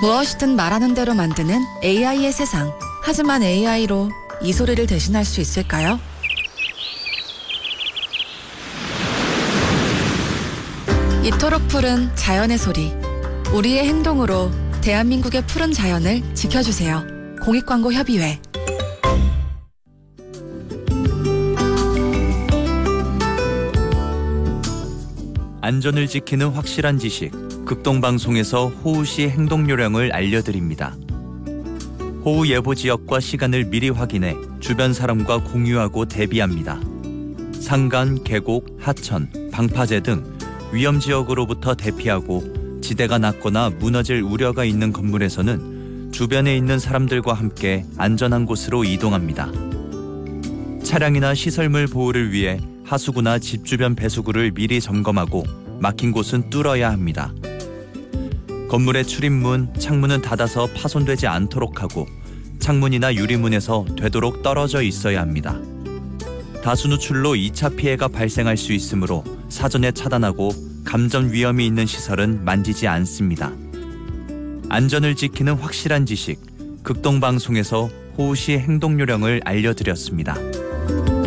무엇이든 말하는 대로 만드는 AI의 세상. 하지만 AI로 이 소리를 대신할 수 있을까요? 이토록 푸른 자연의 소리. 우리의 행동으로 대한민국의 푸른 자연을 지켜주세요. 공익광고협의회. 안전을 지키는 확실한 지식, 극동방송에서 호우시 행동요령을 알려드립니다. 호우 예보 지역과 시간을 미리 확인해 주변 사람과 공유하고 대비합니다. 산간, 계곡, 하천, 방파제 등 위험지역으로부터 대피하고 지대가 낮거나 무너질 우려가 있는 건물에서는 주변에 있는 사람들과 함께 안전한 곳으로 이동합니다. 차량이나 시설물 보호를 위해 하수구나 집 주변 배수구를 미리 점검하고 막힌 곳은 뚫어야 합니다. 건물의 출입문, 창문은 닫아서 파손되지 않도록 하고 창문이나 유리문에서 되도록 떨어져 있어야 합니다. 다수 누출로 2차 피해가 발생할 수 있으므로 사전에 차단하고 감전 위험이 있는 시설은 만지지 않습니다. 안전을 지키는 확실한 지식, 극동방송에서 호우시 행동요령을 알려드렸습니다.